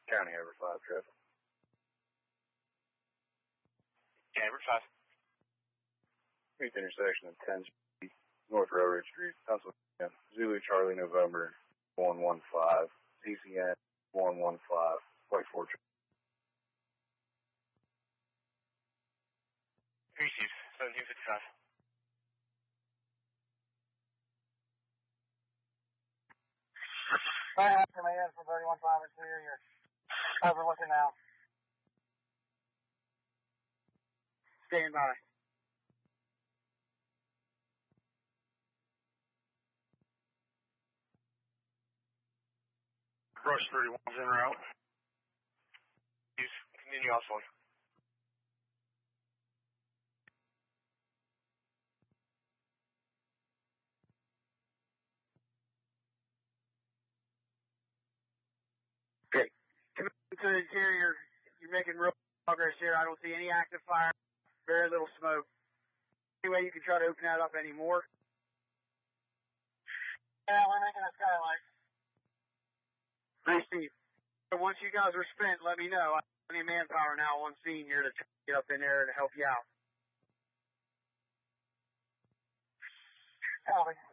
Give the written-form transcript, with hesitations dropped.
County over 5 traffic. Over 5. Meet the intersection of 10 Street, North Railroad Street, Pennsylvania. Zulu Charlie November 115, CCN 115, White Fortress. Receive 1755. Right after command for 31-5 is clear. You're overlooking now. Stand by. Rush 31's en route. Continue also. Okay. Coming to the interior, you're making real progress here. I don't see any active fire, very little smoke. Any way you can try to open that up anymore? Yeah, we're making a skylight. Receive. So once you guys are spent, let me know. I need manpower now on scene here to get up in there to help you out. Copy.